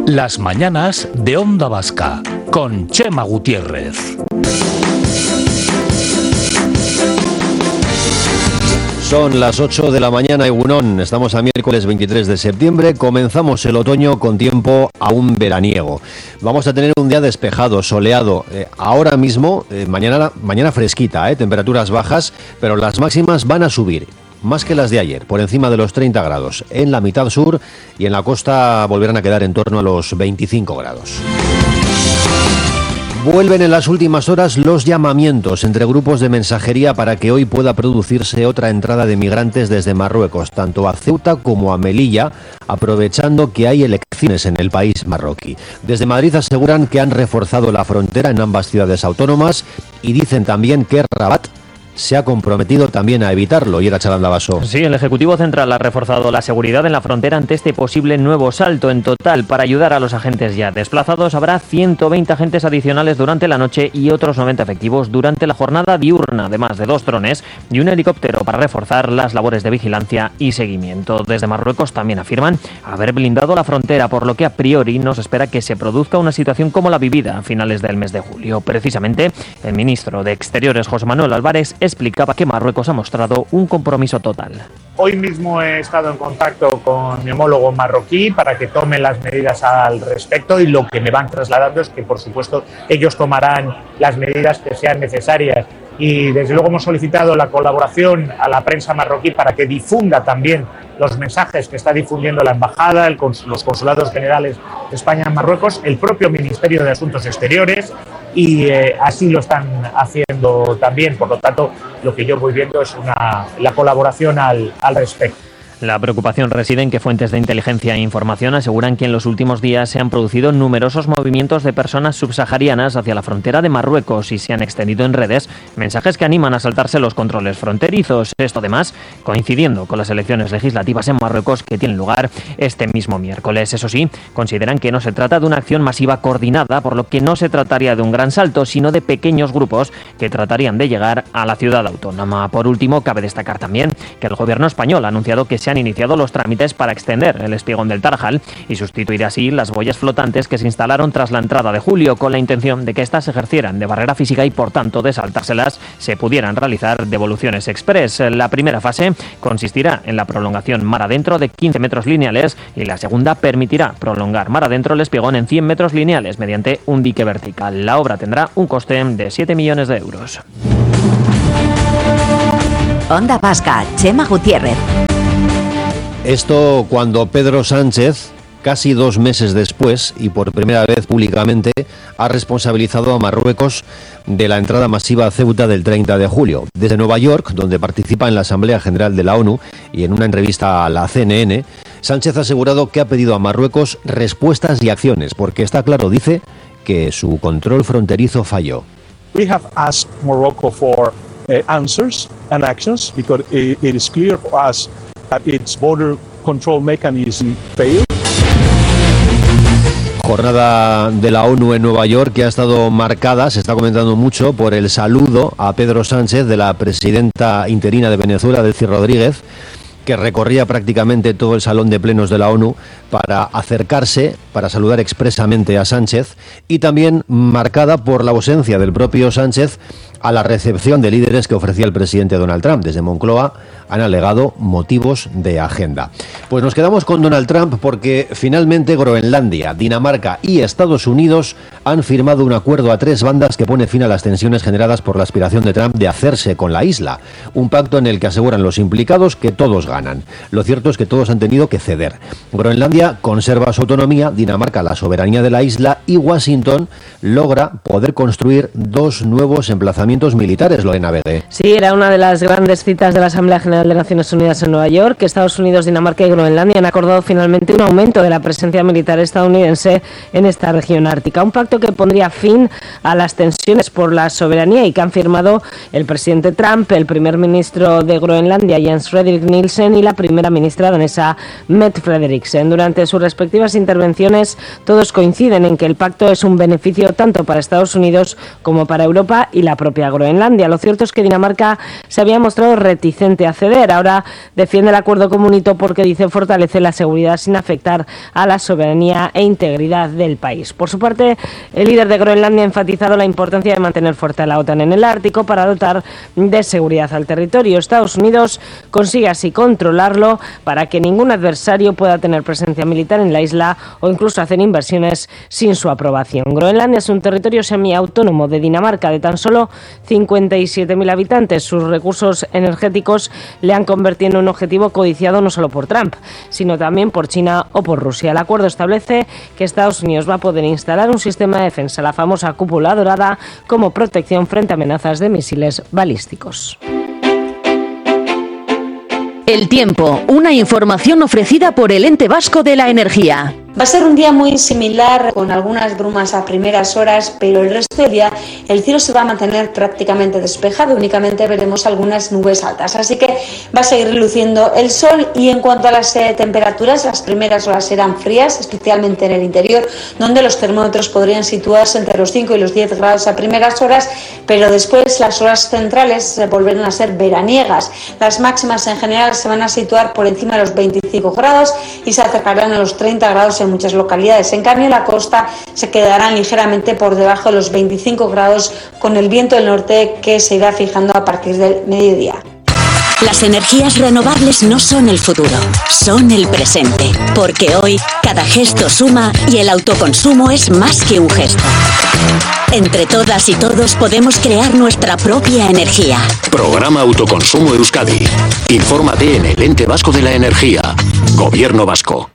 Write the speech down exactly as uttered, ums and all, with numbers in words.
Las mañanas de Onda Vasca, con Chema Gutiérrez. Son las ocho de la mañana, Egunon. Estamos a miércoles veintitrés de septiembre. Comenzamos el otoño con tiempo aún veraniego. Vamos a tener un día despejado, soleado. Eh, ahora mismo, eh, mañana, mañana fresquita, eh, temperaturas bajas, pero las máximas van a subir. Más que las de ayer, por encima de los treinta grados. En la mitad sur y en la costa volverán a quedar en torno a los veinticinco grados. Vuelven en las últimas horas los llamamientos entre grupos de mensajería para que hoy pueda producirse otra entrada de migrantes desde Marruecos, tanto a Ceuta como a Melilla, aprovechando que hay elecciones en el país marroquí. Desde Madrid aseguran que han reforzado la frontera en ambas ciudades autónomas y dicen también que Rabat se ha comprometido también a evitarlo. Y era Chalanda Basso. Sí, el Ejecutivo Central ha reforzado la seguridad en la frontera ante este posible nuevo salto. En total, para ayudar a los agentes ya desplazados, habrá ciento veinte agentes adicionales durante la noche y otros noventa efectivos durante la jornada diurna, además de dos drones y un helicóptero para reforzar las labores de vigilancia y seguimiento. Desde Marruecos también afirman haber blindado la frontera, por lo que a priori no se espera que se produzca una situación como la vivida a finales del mes de julio. Precisamente, el ministro de Exteriores, José Manuel Álvarez, explicaba que Marruecos ha mostrado un compromiso total. Hoy mismo he estado en contacto con mi homólogo marroquí para que tomen las medidas al respecto, y lo que me van trasladando es que, por supuesto, ellos tomarán las medidas que sean necesarias. Y desde luego hemos solicitado la colaboración a la prensa marroquí para que difunda también los mensajes que está difundiendo la embajada, el cons- los consulados generales de España en Marruecos, el propio Ministerio de Asuntos Exteriores, y eh, así lo están haciendo también. Por lo tanto, lo que yo voy viendo es una, la colaboración al, al respecto. La preocupación reside en que fuentes de inteligencia e información aseguran que en los últimos días se han producido numerosos movimientos de personas subsaharianas hacia la frontera de Marruecos y se han extendido en redes mensajes que animan a saltarse los controles fronterizos. Esto, además, coincidiendo con las elecciones legislativas en Marruecos que tienen lugar este mismo miércoles. Eso sí, consideran que no se trata de una acción masiva coordinada, por lo que no se trataría de un gran salto, sino de pequeños grupos que tratarían de llegar a la ciudad autónoma. Por último, cabe destacar también que el gobierno español ha anunciado que se han iniciado los trámites para extender el espigón del Tarjal y sustituir así las boyas flotantes que se instalaron tras la entrada de julio, con la intención de que éstas ejercieran de barrera física y, por tanto, de saltárselas se pudieran realizar devoluciones express. La primera fase consistirá en la prolongación mar adentro de quince metros lineales y la segunda permitirá prolongar mar adentro el espigón en cien metros lineales mediante un dique vertical. La obra tendrá un coste de siete millones de euros. Onda Vasca, Chema Gutiérrez. Esto cuando Pedro Sánchez, casi dos meses después y por primera vez públicamente, ha responsabilizado a Marruecos de la entrada masiva a Ceuta del treinta de julio. Desde Nueva York, donde participa en la Asamblea General de la ONU y en una entrevista a la C N N, Sánchez ha asegurado que ha pedido a Marruecos respuestas y acciones, porque está claro, dice, que su control fronterizo falló. We have asked Morocco for uh, answers and actions because it, it is clear for us that its border control mechanism failed. Jornada de la ONU en Nueva York que ha estado marcada, se está comentando mucho, por el saludo a Pedro Sánchez de la presidenta interina de Venezuela, Delcy Rodríguez, que recorría prácticamente todo el salón de plenos de la ONU para acercarse, para saludar expresamente a Sánchez, y también marcada por la ausencia del propio Sánchez a la recepción de líderes que ofrecía el presidente Donald Trump. Desde Moncloa han alegado motivos de agenda. Pues nos quedamos con Donald Trump porque finalmente Groenlandia, Dinamarca y Estados Unidos han firmado un acuerdo a tres bandas que pone fin a las tensiones generadas por la aspiración de Trump de hacerse con la isla. Un pacto en el que aseguran los implicados que todos ganan. Lo cierto es que todos han tenido que ceder. Groenlandia conserva su autonomía, Dinamarca la soberanía de la isla y Washington logra poder construir dos nuevos emplazamientos militares, Lorena Vege. Sí, era una de las grandes citas de la Asamblea General de Naciones Unidas en Nueva York, que Estados Unidos, Dinamarca y Groenlandia han acordado finalmente un aumento de la presencia militar estadounidense en esta región ártica. Un pacto que pondría fin a las tensiones por la soberanía y que han firmado el presidente Trump, el primer ministro de Groenlandia, Jens Frederik Nielsen, y la primera ministra danesa, Mette Frederiksen. Durante sus respectivas intervenciones, todos coinciden en que el pacto es un beneficio tanto para Estados Unidos como para Europa y la propia propia Groenlandia. Lo cierto es que Dinamarca se había mostrado reticente a ceder. Ahora defiende el acuerdo comunito porque dice fortalece la seguridad sin afectar a la soberanía e integridad del país. Por su parte, el líder de Groenlandia ha enfatizado la importancia de mantener fuerte a la OTAN en el Ártico para dotar de seguridad al territorio. Estados Unidos consigue así controlarlo para que ningún adversario pueda tener presencia militar en la isla o incluso hacer inversiones sin su aprobación. Groenlandia es un territorio semiautónomo de Dinamarca de tan solo cincuenta y siete mil habitantes. Sus recursos energéticos le han convertido en un objetivo codiciado no solo por Trump, sino también por China o por Rusia. El acuerdo establece que Estados Unidos va a poder instalar un sistema de defensa, la famosa cúpula dorada, como protección frente a amenazas de misiles balísticos. El tiempo, una información ofrecida por el Ente Vasco de la Energía. Va a ser un día muy similar, con algunas brumas a primeras horas, pero el resto del día el cielo se va a mantener prácticamente despejado, únicamente veremos algunas nubes altas, así que va a seguir luciendo el sol. Y en cuanto a las eh, temperaturas, las primeras horas serán frías, especialmente en el interior, donde los termómetros podrían situarse entre los cinco y los diez grados a primeras horas, pero después las horas centrales eh, volverán a ser veraniegas. Las máximas en general se van a situar por encima de los veinticinco grados y se acercarán a los treinta grados en muchas localidades. En cambio, en la costa se quedarán ligeramente por debajo de los veinticinco grados, con el viento del norte que se irá fijando a partir del mediodía. Las energías renovables no son el futuro, son el presente, porque hoy cada gesto suma y el autoconsumo es más que un gesto. Entre todas y todos podemos crear nuestra propia energía. Programa Autoconsumo Euskadi. Infórmate en el Ente Vasco de la Energía. Gobierno Vasco.